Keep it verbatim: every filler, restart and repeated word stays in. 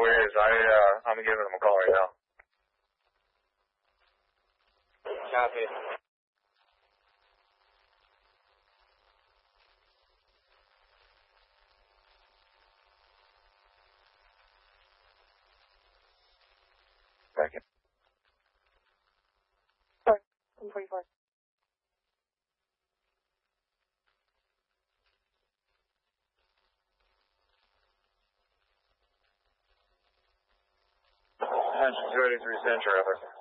is. I, uh, I'm giving them a call right now. Copy. Second. Sorry, one forty-four. Attention two eighty-three Central.